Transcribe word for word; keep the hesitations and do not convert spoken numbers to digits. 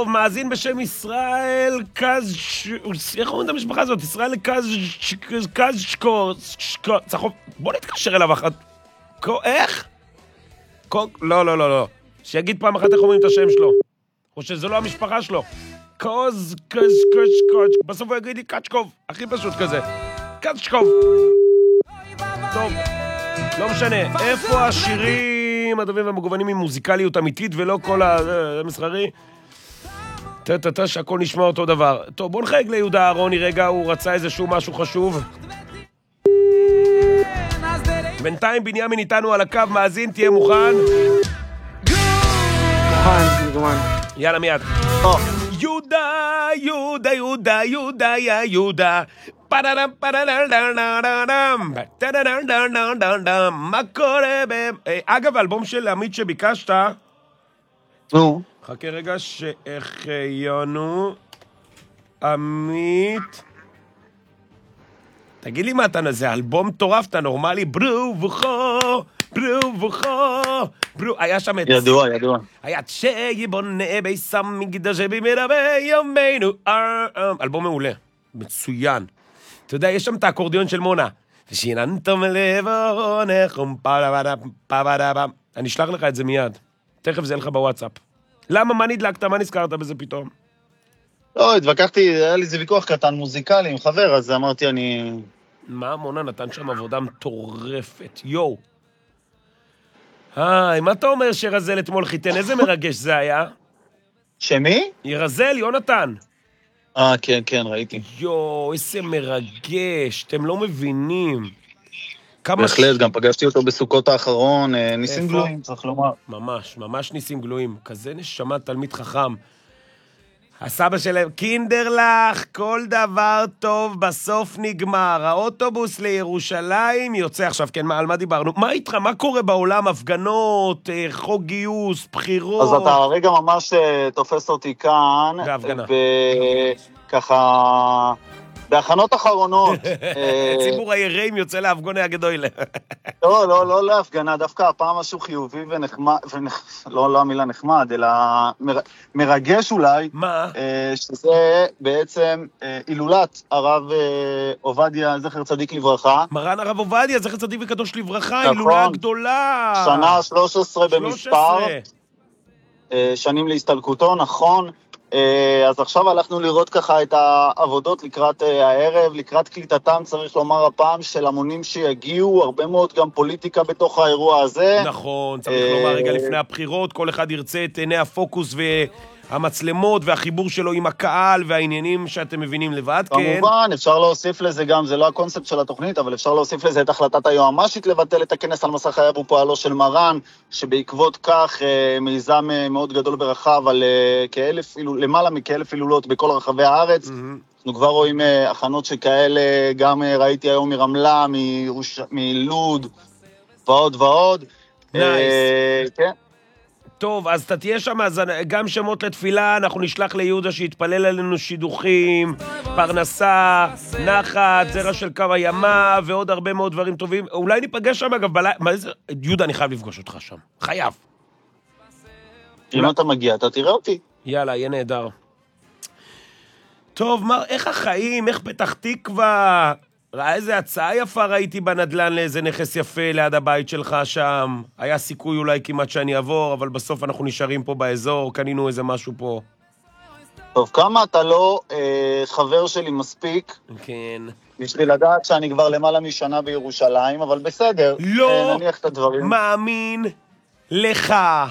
מאזין בשם ישראל קז... איך אומרים את המשפחה הזאת? ישראל קז... קז... שקו... שקו... בוא נתקשר אליו אחת. איך? לא, לא, לא, לא. שיגיד פעם אחת איך אומרים את השם שלו. או שזה לא המשפחה שלו. קוז... קז... קז... קז... בסוף הוא יגיד לי קצ'קוב. הכי פשוט כזה. קצ'קוב. טוב. לא משנה. איפה השירים הטובים והמגוונים עם מוזיקליות אמיתית ולא כל המסחרי? תתתה שהכל נשמע אותו דבר. טוב, בוא נחייג ליהודה אהרוני רגע, הוא רצה איזשהו משהו חשוב. בינתיים בנימין איתנו על הקו, מאזין, תהיה מוכן. מוכן, מגומן. יאללה מיד. יהודה, יהודה, יהודה, יהודה, יא יהודה. פדדם, פדדם, פדדם, מה קורה ב... אגב, האלבום של עמית שביקשת... נו. חכה רגע שהחיינו עמית. תגיד לי מה אתה, זה אלבום מטורף, אתה נורמלי, ברו וכו, ברו וכו, ברו, היה שם את... ידוע, ידוע. היה שיבונה ביסם מגדה שבימדה ביומנו, אלבום מעולה, מצוין. אתה יודע, יש שם את האקורדיון של מונה. ושיננתו מלבונך, אני אשלח לך את זה מיד. תכף זה לך בוואטסאפ. למה? מה נדלקת? מה נזכרת בזה פתאום? לא, התווכחתי, היה לי איזה ויכוח קטן מוזיקלי עם חבר, אז אמרתי אני... מה, מונה נתן שם עבודה מטורפת, יו. היי, מה אתה אומר שרזל אתמול חיתן? איזה מרגש זה היה? שמי? ירזל, יונתן. אה, כן, כן, ראיתי. יו, איזה מרגש, אתם לא מבינים. בהחלט, גם פגשתי אותו בסוכות האחרון, ניסים גלויים, צריך לומר. ממש, ממש ניסים גלויים. כזה נשמה תלמיד חכם. הסבא שלהם, קינדרלך, כל דבר טוב בסוף נגמר. האוטובוס לירושלים יוצא עכשיו, כן, מה, על מה דיברנו? מה איתך, מה קורה בעולם? הפגנות, חוק גיוס, בחירות? אז אתה הרגע ממש תופס אותי כאן. בהפגנה. וככה... בהכנות אחרונות. ציבור היראים יוצא להפגונה הגדולה. לא, לא, לא להפגנה, דווקא הפעם משהו חיובי ונחמד, לא, לא המילה נחמד, אלא מרגש אולי. מה? שזה בעצם אילולת הרב עובדיה, זכר צדיק לברכה. מרן הרב עובדיה, זכר צדיק וקדוש לברכה, אילולה גדולה. שנה שלוש עשרה במספר. שנים להסתלקותו, נכון. אז עכשיו הלכנו לראות ככה את העבודות לקראת הערב, לקראת קליטתם, צריך לומר הפעם, של המונים שיגיעו, הרבה מאוד גם פוליטיקה בתוך האירוע הזה. נכון, צריך לומר רגע לפני הבחירות, כל אחד ירצה את עיני הפוקוס והמצלמות והחיבור שלו עם הקהל והעניינים שאתם מבינים לבד, כן. כמובן, אפשר להוסיף לזה גם, זה לא הקונספט של התוכנית, אבל אפשר להוסיף לזה את החלטת היועמ"שית לבטל את הכנס על מסע חייו ופועלו של מרן, שבעקבות כך מיזם מאוד גדול ברחב על כאלף, למעלה מכאלף הילולות בכל רחבי הארץ. אנחנו כבר רואים הכנות שכאלה, גם ראיתי היום מרמלה, מלוד, ועוד ועוד. נייס. כן. טוב, אז אתה תהיה שם, אז גם שמות לתפילה, אנחנו נשלח ליהודה שיתפלל עלינו שידוכים, פרנסה, נחת, זרע של קו הימה, ועוד הרבה מאוד דברים טובים. אולי ניפגש שם, אגב, בלי... מה זה? יהודה, אני חייב לפגוש אותך שם. חייב. אם אתה מגיע, אתה תראה אותי. יאללה, יהיה נהדר. טוב, מה, איך החיים, איך פתח תקווה? ראה איזה הצעה יפה ראיתי בנדלן לאיזה נכס יפה ליד הבית שלך שם. היה סיכוי אולי כמעט שאני אעבור, אבל בסוף אנחנו נשארים פה באזור, קנינו איזה משהו פה. טוב, כמה אתה לא אה, חבר שלי מספיק? כן. בשביל לדעת שאני כבר למעלה משנה בירושלים, אבל בסדר. לא אה, נניח את הדברים. מאמין לך.